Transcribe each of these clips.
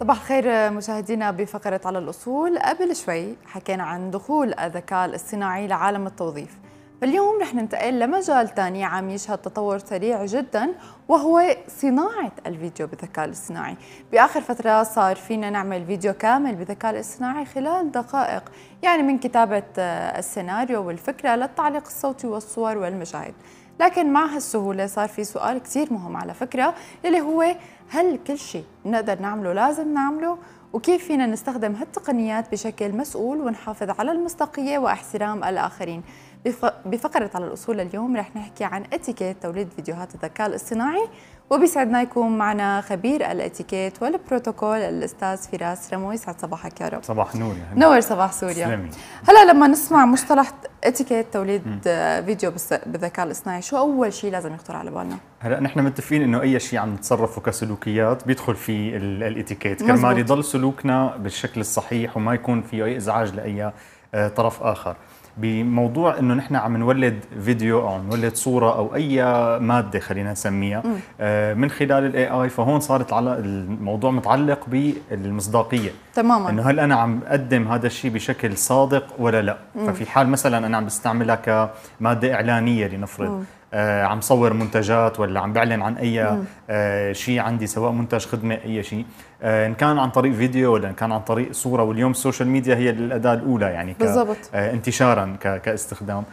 صباح الخير مشاهدينا بفقرة على الأصول. قبل شوي حكينا عن دخول الذكاء الاصطناعي لعالم التوظيف، فاليوم رح ننتقل لمجال ثاني عم يشهد تطور سريع جدا، وهو صناعة الفيديو بالذكاء الاصطناعي. بآخر فترة صار فينا نعمل فيديو كامل بالذكاء الاصطناعي خلال دقائق، يعني من كتابة السيناريو والفكرة للتعليق الصوتي والصور والمشاهد. لكن مع هالسهولة صار في سؤال كتير مهم على فكرة، اللي هو هل كل شيء نقدر نعمله لازم نعمله؟ وكيف فينا نستخدم هالتقنيات بشكل مسؤول ونحافظ على المصداقية واحترام الآخرين؟ بفقرة على الأصول اليوم رح نحكي عن اتيكيت توليد فيديوهات الذكاء الاصطناعي، وبيسعدنا يكون معنا خبير الاتيكيت والبروتوكول الأستاذ فراس رموي. يسعد صباحك يا رب. صباح النور يا نور صباح سوريا. سلامي. هلا لما نسمع مصطلح اتيكيت توليد فيديو بالذكاء الاصطناعي، شو أول شيء لازم يخطر على بالنا؟ هلا نحن متفقين انه اي شيء عم نتصرفه كسلوكيات بيدخل في الاتيكيت، كرمال يضل سلوكنا بالشكل الصحيح وما يكون فيه اي ازعاج لاي طرف اخر. بموضوع انه نحن عم نولد فيديو او نولد صوره او اي ماده خلينا نسميها من خلال الاي اي، فهون صارت على الموضوع متعلق بالمصداقيه تماما، انه هل انا عم بقدم هذا الشيء بشكل صادق ولا لا. ففي حال مثلا انا عم بستعملها كماده اعلانيه لنفرض، عم صور منتجات ولا عم بعلن عن اي شيء عندي، سواء منتج خدمه اي شيء، ان كان عن طريق فيديو ولا ان كان عن طريق صوره. واليوم السوشيال ميديا هي الاداه الاولى يعني انتشارا كاستخدام،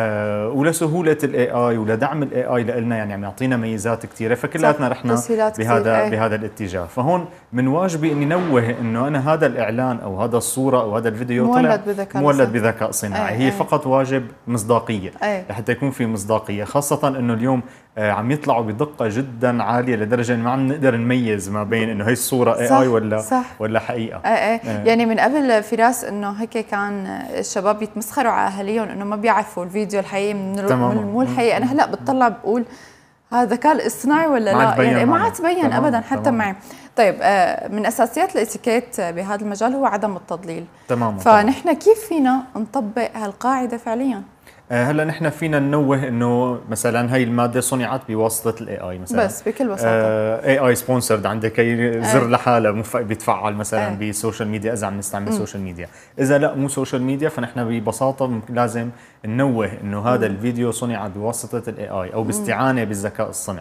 ولسهوله الاي اي ولدعم الاي اي لنا، يعني عم يعطينا ميزات كثيره، فكلاتنا رحنا بهذا الاتجاه. فهون من واجبي اني نوه انه انا هذا الاعلان او هذا الصوره او هذا الفيديو مولد بذكاء صناعي. هي فقط واجب مصداقيه لحتى يكون في مصداقيه، خاصه انه اليوم عم يطلعوا بدقه جدا عاليه لدرجه ما عم نقدر نميز ما بين انه هي الصوره اي اي ولا حقيقه. يعني من قبل فراس انه هيك كان الشباب يتمسخروا على اهاليهم انه ما بيعرفوا الفيديو الحقيقي من مو الحقيقي. انا هلا بتطلع بقول هذا ذكاء اصطناعي ولا لا، يعني ما عاد تبين ابدا حتى معي. طيب من اساسيات الاتيكيت بهذا المجال هو عدم التضليل. فنحن كيف فينا نطبق هالقاعده فعليا؟ هلا نحن فينا ننوه انه مثلا هي الماده صنعت بواسطه الاي اي مثلا، بس بكل بساطه اي اي سبونسرد، عندك هي زر لحالها بيتفعل مثلا بالسوشيال ميديا اذا عم نستعمل سوشيال ميديا. اذا لا مو سوشيال ميديا، فنحن ببساطه لازم ننوه انه هذا الفيديو صنع بواسطه الاي اي او باستعانه بالذكاء الصنعي.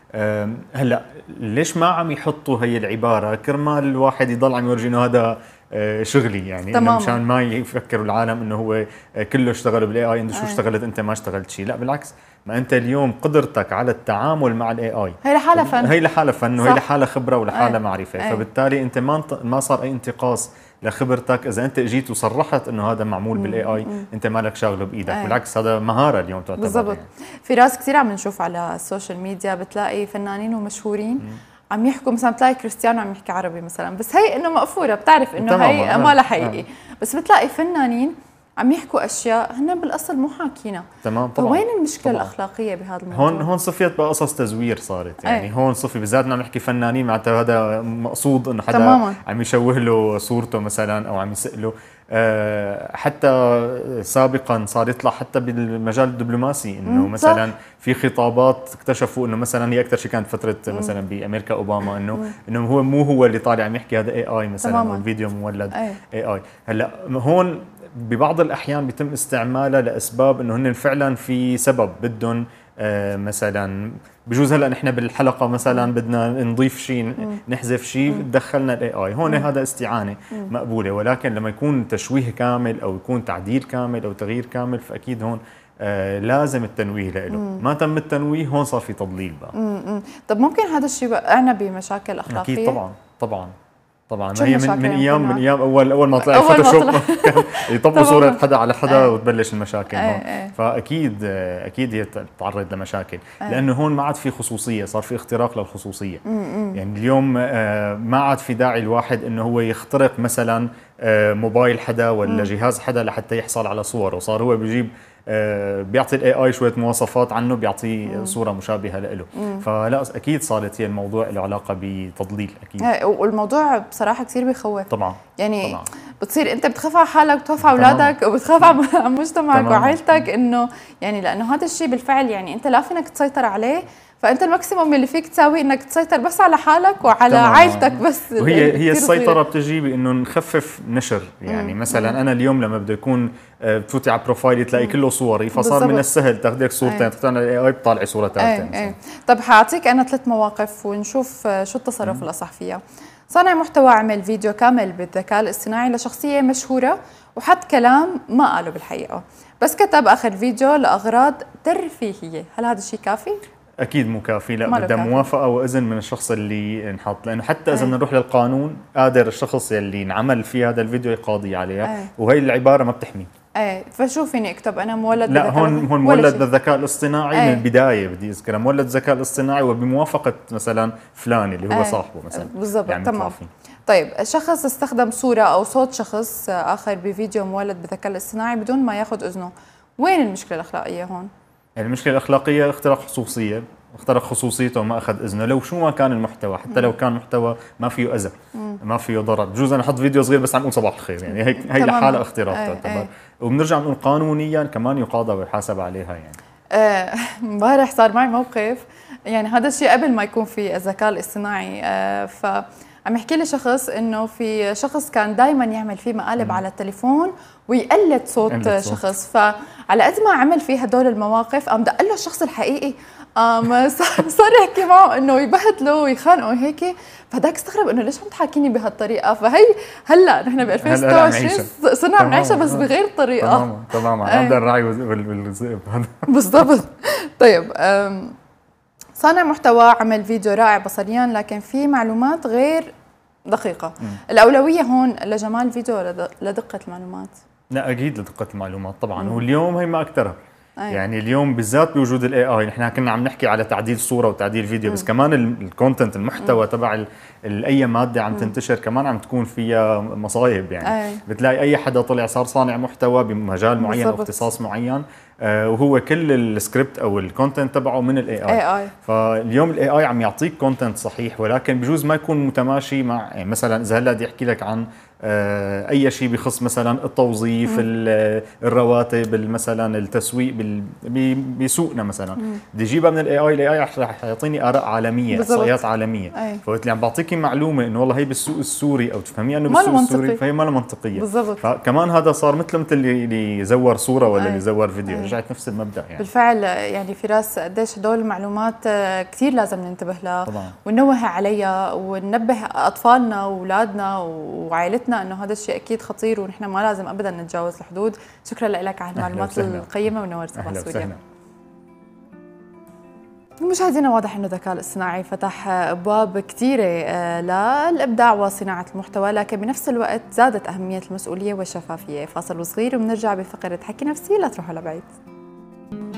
هلا ليش ما عم يحطوا هي العباره كرمال الواحد يضل عم يورجي انه هذا شغلي، يعني مشان ما يفكروا العالم انه هو كله اشتغل بالاي اي، انت شو اشتغلت انت ما اشتغلت شيء. لا بالعكس، ما انت اليوم قدرتك على التعامل مع الاي اي هي لحالها فن، هي لحالها فن وهي لحالها خبره ولحالها معرفه. فبالتالي انت ما صار اي انتقاص لخبرتك اذا انت اجيت وصرحت انه هذا معمول بالاي اي، انت مالك شاغله بايدك. بالعكس هذا مهاره اليوم تعتبر. بالضبط. يعني في ناس كثير عم نشوف على السوشيال ميديا، بتلاقي فنانين ومشهورين عم يحكوا مثلا، بتلاقي كريستيانو عم يحكي عربي مثلا، بس هي انه مقفوره، بتعرف انه هي ما لها حقيقي. بس بتلاقي فنانين عم يحكوا اشياء هن بالاصل مو حاكينا. تمام طبعا. فوين المشكله الاخلاقيه بهذا الموضوع؟ هون صفيت بقى قصص تزوير صارت، يعني هون صفي بالذات عم نحكي فنانين، معناتها هذا مقصود انه حدا عم يشوه له صورته مثلا او عم يسأله. حتى سابقا صار يطلع حتى بالمجال الدبلوماسي انه مثلا في خطابات اكتشفوا انه مثلا هي اكثر شيء كانت فتره مثلا بامريكا اوباما، انه هو مو هو اللي طالع عم يحكي، هذا اي اي مثلا، والفيديو مولد اي اي. هلا هون ببعض الاحيان بيتم استعمالها لاسباب انه هن فعلا في سبب بدهم مثلا، بجوز هلا نحن بالحلقه مثلا بدنا نضيف شيء، نحذف شيء، دخلنا الاي اي هون، هذا استعانه مقبوله. ولكن لما يكون تشويه كامل او يكون تعديل كامل او تغيير كامل، فاكيد هون لازم التنويه له. ما تم التنويه هون صار في تضليل بقى. طب ممكن هذا الشيء وقعنا بمشاكل اخلاقيه؟ اكيد طبعا هي من ايام اول ما طلع الفوتوشوب يطبقوا صوره حدا على حدا وتبلش المشاكل هون. فاكيد هي تتعرض لمشاكل، لانه هون ما عاد في خصوصيه، صار في اختراق للخصوصيه. يعني اليوم ما عاد في داعي الواحد انه هو يخترق مثلا موبايل حدا ولا جهاز حدا لحتى يحصل على صوره، صار هو بيجيب بيعطي الاي اي شويه مواصفات عنه، بيعطيه صوره مشابهه له. فلا اكيد صارت هي الموضوع له علاقه بتضليل اكيد. والموضوع بصراحه كثير بيخوف طبعا. يعني بتصير انت بتخاف على حالك، بتخاف على اولادك، وبتخاف على مجتمعك وعائلتك، انه يعني لانه هذا الشيء بالفعل يعني انت لا فينك تسيطر عليه، فانت الماكسيموم اللي فيك تساوي انك تسيطر بس على حالك وعلى عائلتك بس. وهي السيطره بتجي بانه نخفف نشر، يعني مثلا انا اليوم لما بده يكون بتفوتي على بروفايلي تلاقي كله صوري، فصار من السهل تاخذي لك صورتين تختار الاي اي بتطلعي صوره ثالثه. طيب حاعطيك انا 3 مواقف ونشوف شو التصرف الاصح فيها. صانع محتوى عمل فيديو كامل بالذكاء الاصطناعي لشخصيه مشهوره وحط كلام ما قاله بالحقيقه، بس كتب اخر فيديو لاغراض ترفيهيه، هل هذا الشيء كافي؟ اكيد مو كافي، لا بدها موافقه واذن من الشخص اللي انحط، لانه حتى اذا بدنا نروح للقانون قادر الشخص اللي انعمل فيه هذا الفيديو يقاضي عليها، وهي العباره ما بتحمي. فشو فيني اكتب انا مولد لا هون مولد بالذكاء الاصطناعي من البدايه بدي اذكرها، مولد الذكاء الاصطناعي وبموافقه مثلا فلان اللي هو صاحبه مثلا. بالضبط يعني تمام. طيب شخص استخدم صوره او صوت شخص اخر بفيديو مولد بالذكاء الاصطناعي بدون ما ياخذ اذنه، وين المشكله الاخلاقيه هون؟ المشكله الاخلاقيه اختراق خصوصيه، اخترق خصوصيته وما اخذ اذنه، لو شو ما كان المحتوى، حتى لو كان محتوى ما فيه اذى، ما فيه ضرر، بجوز انا احط فيديو صغير بس عم اقول صباح الخير، يعني هي لحالها اختراق تعتبر. وبنرجع بنقول قانونيا كمان يقاضى ويحاسب عليها يعني. امبارح صار معي موقف، يعني هذا الشيء قبل ما يكون في الذكاء الاصطناعي، عم يحكي لي شخص انه في شخص كان دائما يعمل فيه مقالب على التليفون ويقلد صوت شخص، فعلى قد ما عمل فيه هدول المواقف قام دق له الشخص الحقيقي، صار يحكي معه انه يبهدله ويخانقه هيك، فهداك استغرب انه ليش عم تحاكيني بهالطريقه، فهي هلا نحن ب 2026 صرنا عم نعيشها بس بغير طريقه. تماما عم الراعي والذئب بالضبط. طيب صانع محتوى عمل فيديو رائع بصريا لكن في معلومات غير دقيقة، الأولوية هون لجمال الفيديو ولا لدقة المعلومات؟ لا أكيد لدقة المعلومات طبعا، واليوم هي ما أكثرها. يعني اليوم بالذات بوجود الاي اي، نحن كنا عم نحكي على تعديل صوره وتعديل فيديو، بس كمان الكونتنت المحتوى تبع اي ماده عم تنتشر كمان عم تكون فيها مصايب، يعني بتلاقي اي حدا طلع صار صانع محتوى بمجال معين او اختصاص معين، وهو كل السكريبت او الكونتنت تبعه من الاي اي. فاليوم الاي اي عم يعطيك كونتنت صحيح، ولكن بجوز ما يكون متماشي مع، يعني مثلا اذا هلا بدي احكي لك عن اي شيء بخص مثلا التوظيف، الرواتب، مثلا التسويق بسوقنا مثلا، بدي اجيبها من الاي اي رح يعطيني اراء عالميه، احصائيات عالميه، فوقت اللي عم بعطيكي معلومه انه والله هي بالسوق السوري او تفهميها انه بالسوق السوري، فهي ما منطقيه. فكمان هذا صار مثل اللي زور صوره ولا اللي زور فيديو، رجعت نفس المبدا يعني. بالفعل يعني فراس قديش هدول المعلومات كثير لازم ننتبه لها وننوه عليها وننبه اطفالنا واولادنا وعائلتنا انه هذا الشيء اكيد خطير ونحن ما لازم ابدا نتجاوز الحدود. شكرا لك على المعلومات القيمه ونورت صباح سوريا. مشاهدينا واضح انه الذكاء الاصطناعي فتح ابواب كثيره للابداع وصناعه المحتوى، لكن بنفس الوقت زادت اهميه المسؤوليه والشفافيه. فاصل صغير وبنرجع بفقره حكي نفسي، لا تروحوا لبعيد.